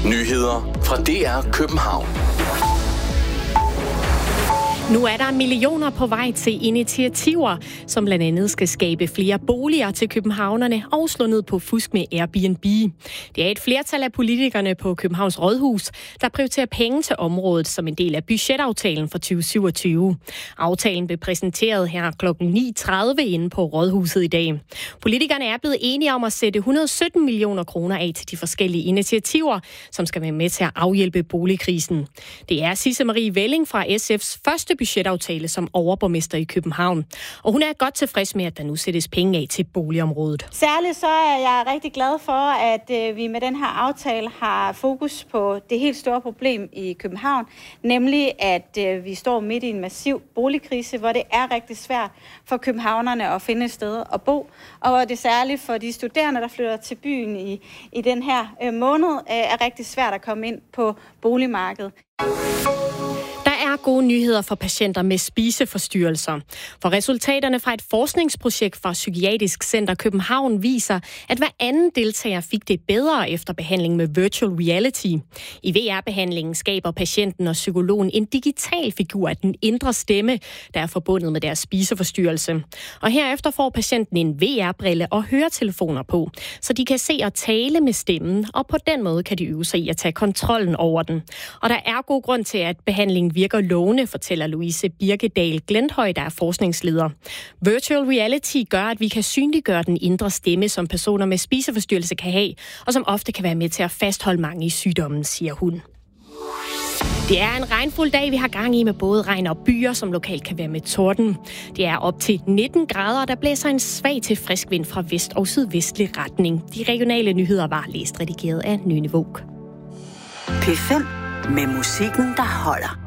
Nyheder fra DR København. Nu er der millioner på vej til initiativer, som blandt andet skal skabe flere boliger til københavnerne og slå ned på fusk med Airbnb. Det er et flertal af politikerne på Københavns Rådhus, der prioriterer penge til området som en del af budgetaftalen for 2027. Aftalen blev præsenteret her kl. 9.30 inde på Rådhuset i dag. Politikerne er blevet enige om at sætte 117 millioner kroner af til de forskellige initiativer, som skal være med til at afhjælpe boligkrisen. Det er Sisse Marie Velling fra SF's første budgetaftale som overborgmester i København. Og hun er godt tilfreds med, at der nu sættes penge af til boligområdet. Særligt så er jeg rigtig glad for, at vi med den her aftale har fokus på det helt store problem i København, nemlig at vi står midt i en massiv boligkrise, hvor det er rigtig svært for københavnerne at finde et sted at bo, og hvor det særligt for de studerende, der flytter til byen i den her måned, er rigtig svært at komme ind på boligmarkedet. Der er gode nyheder for patienter med spiseforstyrrelser. For resultaterne fra et forskningsprojekt fra Psykiatrisk Center København viser, at hver anden deltager fik det bedre efter behandling med virtual reality. I VR-behandlingen skaber patienten og psykologen en digital figur af den indre stemme, der er forbundet med deres spiseforstyrrelse. Og herefter får patienten en VR-brille og høretelefoner på, så de kan se og tale med stemmen, og på den måde kan de øve sig i at tage kontrollen over den. Og der er god grund til, at behandlingen virker lovende, fortæller Louise Birkedal Glenthøj, der er forskningsleder. Virtual reality gør, at vi kan synliggøre den indre stemme, som personer med spiseforstyrrelse kan have, og som ofte kan være med til at fastholde mange i sygdommen, siger hun. Det er en regnfuld dag, vi har gang i med både regn og byer, som lokalt kan være med torden. Det er op til 19 grader, og der blæser en svag til frisk vind fra vest- og sydvestlig retning. De regionale nyheder var læst redigeret af Nynne Våg. P5 med musikken, der holder.